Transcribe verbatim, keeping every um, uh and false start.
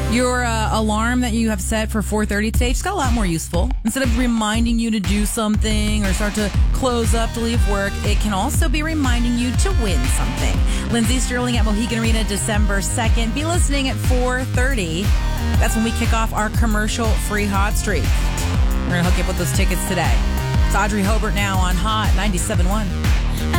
Your uh, alarm that you have set for four thirty today just got a lot more useful. Instead of reminding you to do something or start to close up to leave work, it can also be reminding you to win something. Lindsey Stirling at Mohegan Arena December second. Be listening at four thirty. That's when we kick off our commercial-free hot streak. We're going to hook you up with those tickets today. It's Audrey Hobart now on Hot ninety-seven point one.